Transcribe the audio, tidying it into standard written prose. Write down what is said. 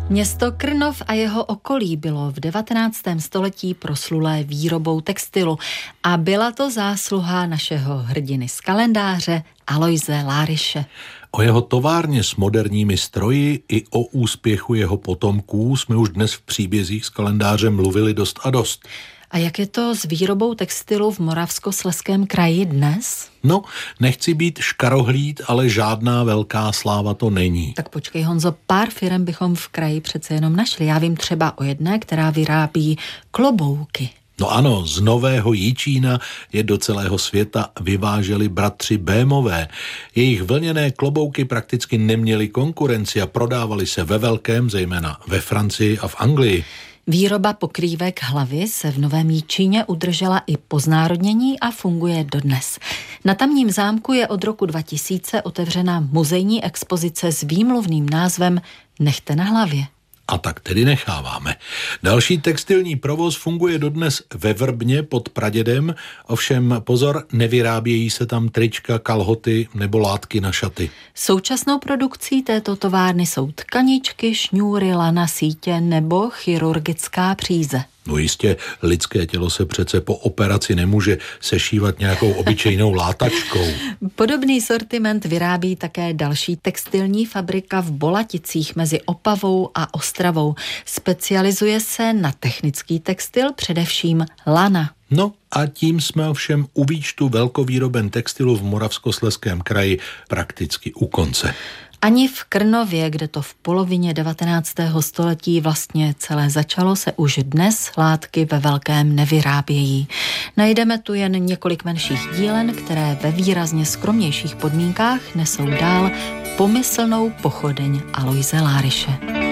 Město Krnov a jeho okolí bylo v 19. století proslulé výrobou textilu a byla to zásluha našeho hrdiny z kalendáře Alojze Láryše. O jeho továrně s moderními stroji i o úspěchu jeho potomků jsme už dnes v příbězích z kalendáře mluvili dost a dost. A jak je to s výrobou textilu v Moravskoslezském kraji dnes? No, nechci být škarohlíd, ale žádná velká sláva to není. Tak počkej, Honzo, pár firem bychom v kraji přece jenom našli. Já vím třeba o jedné, která vyrábí klobouky. No ano, z Nového Jičína je do celého světa vyváželi bratři Bémové. Jejich vlněné klobouky prakticky neměly konkurenci a prodávaly se ve velkém, zejména ve Francii a v Anglii. Výroba pokrývek hlavy se v Novém Jičíně udržela i po znárodnění a funguje dodnes. Na tamním zámku je od roku 2000 otevřena muzejní expozice s výmluvným názvem Nechte na hlavě. A tak tedy necháváme. Další textilní provoz funguje dodnes ve Vrbně pod Pradědem, ovšem pozor, nevyrábějí se tam trička, kalhoty nebo látky na šaty. Současnou produkcí této továrny jsou tkaničky, šňůry, lana, sítě nebo chirurgická příze. No jistě, lidské tělo se přece po operaci nemůže sešívat nějakou obyčejnou látačkou. Podobný sortiment vyrábí také další textilní fabrika v Bolaticích mezi Opavou a Ostravou. Specializuje se na technický textil, především lana. No a tím jsme ovšem u výčtu velkovýroben textilu v Moravskoslezském kraji prakticky u konce. Ani v Krnově, kde to v polovině 19. století vlastně celé začalo, se už dnes látky ve velkém nevyrábějí. Najdeme tu jen několik menších dílen, které ve výrazně skromnějších podmínkách nesou dál pomyslnou pochodeň Alojze Láryše.